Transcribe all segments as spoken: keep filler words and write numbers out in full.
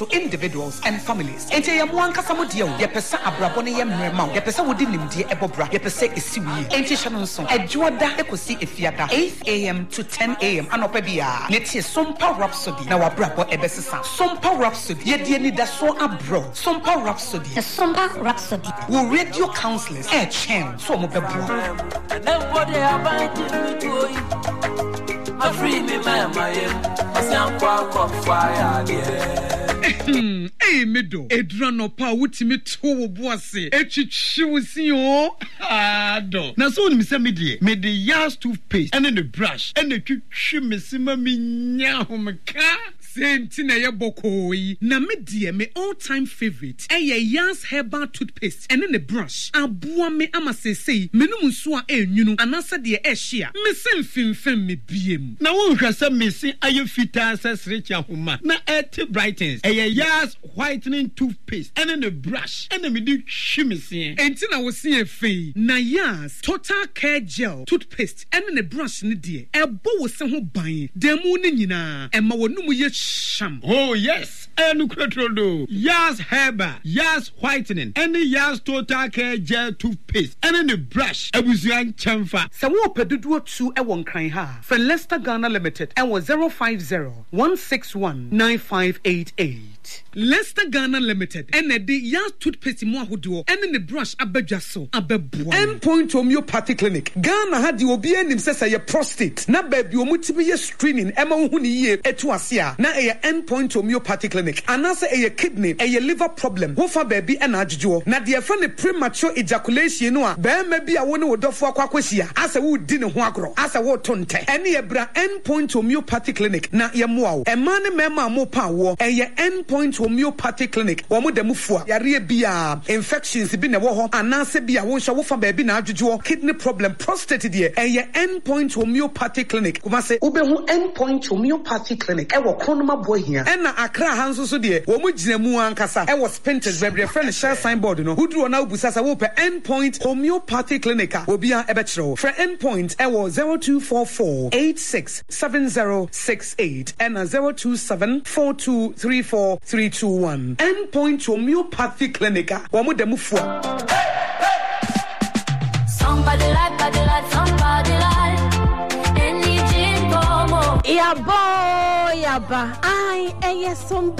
to individuals and families. Enti ye mo ankasa mo de o ye pesa abrabo ne ye mrema ye pesa wodi nimde ebobra ye pesa esiwie. Enti hye no nso adwoda ekosi efiada eight a.m. to ten a.m. anopa bia ne tie Sompa Rhapsody na wabrabo ebesesa. Sompa Rhapsody ye die ni da so abro. Sompa Rhapsody the Sompa Rhapsody wo radio counselors e chen so mo bebo. Everybody about me to I free me mama I say kwa fire Hmm, eh medo edra no pa wutimi to wo boase etwitwi wosi o ado na so ni se medie me de Yas toothpaste and the brush and the twitwi mesima minya homka senti na ye bokoi na me die me all time favorite eh Yas herbal toothpaste and the brush aboa me amasesei menum nso a enwunu anasa de e hia me semfimfem me biem na won hwasa mesi aye fita sesrecha homa na et brightens eh Yas whitening toothpaste and the brush and me di hwimese enti na wo se afei na Yas total care gel toothpaste and the brush ne die ebo wo se ho ban demu ne nyina ema wonum ye sham. Oh yes, enu krotrodo. Yas Herbal, Yas Whitening, and the Yas Total Care Gel Toothpaste, and the brush. Ebuzian chamfa. Sawo peduduo two e won kran ha. For Leicester Ghana Limited, and was zero five zero one six one nine five eight eight. Leicester Ghana Limited, and the Yas Toothpaste mo ahodo, and the brush abedwaso abebua. Endpoint Homeopathy Clinic. Ghana had the obi enim sesa ye prostate. Na baby omutibi ye screening ema hu ni ye etu asia. Na e Endpoint Homeopathy Clinic. Anase e kidney, e liver problem. Wo fa baby e na adjujo. Na de fa ne premature ejaculation no a be ma bi a wo ne wodofo akwa kwasia. Asa wo di ne ho agro. Asa wo tonte. Ene ye bra Endpoint Homeopathy Clinic. Na ye moa wo. E ma ne mema mo pa wo. E ye Endpoint Homeopathy Clinic. Wo mo demu fua. Yare bia infections bi ne wo ho. Anase bia wo hwa wo fa baby na adjujo. Kidney problem, prostate de. E ye Endpoint Homeopathy Clinic. Kuma se ube hu Endpoint Homeopathy Clinic. E wo konoma boy here. Ena Accra hanso so de. Wo mo gina mu ankasa. E wo Spintex baby friend share signboard no. Hudu na ubusasa wo pe Endpoint Homeopathy Clinic. Obi a ebe chiro. For Endpoint e wo zero two four four eight six seven zero six eight and zero two seven four two three four three two one. Endpoint Homeopathy Clinic. Wo mo demu fua. Somebody like, body like, somebody like. Any gin como. Yeah boy, yeah ba. I am some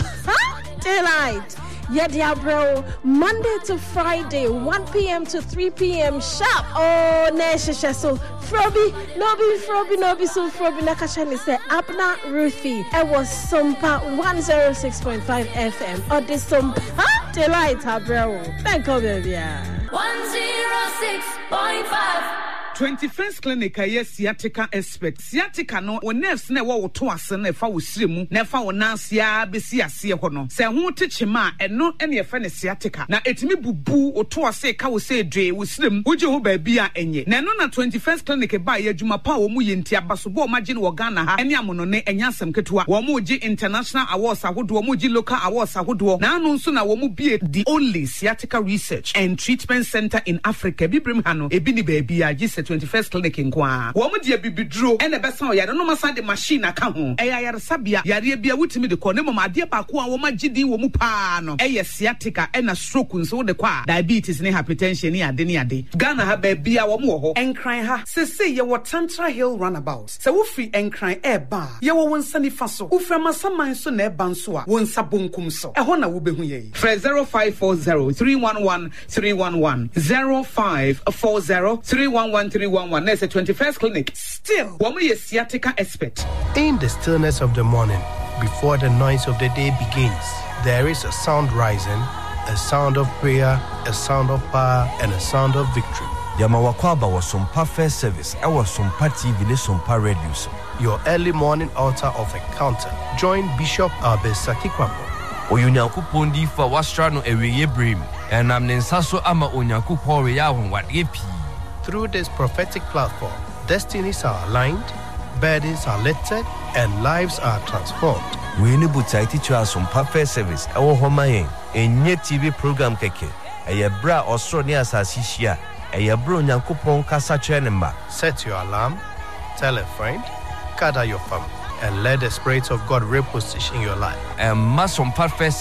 delight. Yeah, dear bro. Monday to Friday, one p.m. to three p.m. sharp. Oh, nesha so. Frobi, nobi, Frobi, nobi, so Frobi. Nakashani say Abna Ruthie. It was Sompa one oh six point five F M. Or this Sompa delight, bro. Thank you, baby. one oh six point five. twenty-first Clinic aye sciatica expert. Sciatica no wo nerves na wo to ase na fa wo siremu na fa wo nansia besi ase ho no. Se ho techema eno ene ye fa ne sciatica. Na etimi bubu wo to ase ka wo se dwe wo siremu. Wo je ho ba bia enye. Na no na twenty-first Clinic ba ye adwuma pa wo mu ye ntia baso bo magine wo Ghana ha. Ene amono ne enya asem ketewa. Wo mu gi international awards ahodo, wo mu gi local awards ahodo. Na anu nso na wo mu bie the only sciatica research and treatment center in Africa. Bibrim ha no ebi ni ba bia gi twenty-first Clinic nkwa wo mo de bibidro ene besa o yare no masa de machine aka ho e yare sabia yare bia wutimi de ko ne mo ade ba ko a wo magidi wo mu pa no e ye sciatica e na stroke nso de kwa diabetes ne hypertension ne ade ne ade Ghana ha ba bia wo mo ho enkran ha se se ye wo Tantra Hill runabout se wo free enkran e ba ye wo wonsa ni fa so wo fra masaman so na e ba nso a wonsa bonkum so e ho na wo behu ye fra zero five four zero three one one three one one zero five four zero three one one three one one. There's a twenty-first Clinic. Still, woman is sciatica expert. In the stillness of the morning, before the noise of the day begins, there is a sound rising, a sound of prayer, a sound of power, and a sound of victory. Yamawakwaba was some perfect service. I was some party village some radio. Your early morning altar of encounter. Join Bishop Abesaki Kwambo. Oyunyaku pondi for wastrano eweye brim. And I'm Nensaso ama onyaku pore yahon what epi. Through this prophetic platform, destinies are aligned, burdens are lifted, and lives are transformed. We need to teach you some perfect service. Our home a new T V program keke. A bra Australia sasishia. A bro nyankupon kasa chenemba. Set your alarm, tell a friend, gather your family, and let the Spirit of God reposition your life. And mass some perfect